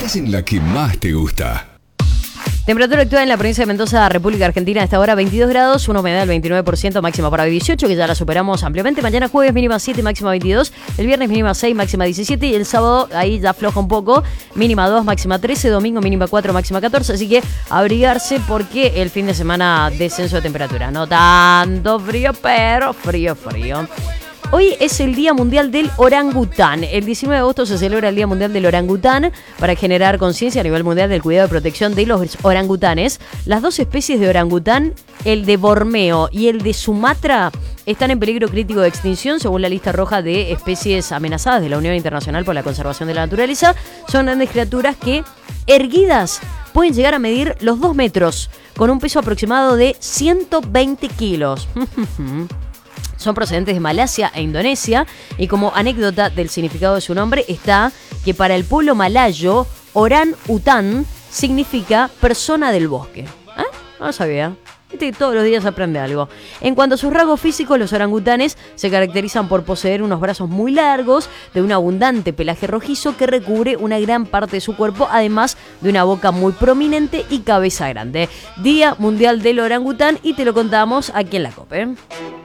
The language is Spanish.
estás en la que más te gusta. Temperatura actual en la provincia de Mendoza, República Argentina, a esta hora 22 grados, una humedad del 29%, máxima para hoy 18, que ya la superamos ampliamente. Mañana jueves mínima 7, máxima 22. El viernes mínima 6, máxima 17. Y el sábado ahí ya afloja un poco, mínima 2, máxima 13. Domingo mínima 4, máxima 14. Así que abrigarse porque el fin de semana descenso de temperatura. No tanto frío, pero frío. Hoy es el Día Mundial del Orangután. El 19 de agosto se celebra el Día Mundial del Orangután para generar conciencia a nivel mundial del cuidado y protección de los orangutanes. Las dos especies de orangután, el de Borneo y el de Sumatra, están en peligro crítico de extinción según la lista roja de especies amenazadas de la Unión Internacional por la Conservación de la Naturaleza. Son grandes criaturas que, erguidas, pueden llegar a medir los 2 metros, con un peso aproximado de 120 kilos. Son procedentes de Malasia e Indonesia, y como anécdota del significado de su nombre está que para el pueblo malayo, Orang-Után significa persona del bosque. No lo sabía. Todos los días aprende algo. En cuanto a sus rasgos físicos, los orangutanes se caracterizan por poseer unos brazos muy largos, de un abundante pelaje rojizo que recubre una gran parte de su cuerpo, además de una boca muy prominente y cabeza grande. Día Mundial del Orangután, y te lo contamos aquí en La COPE.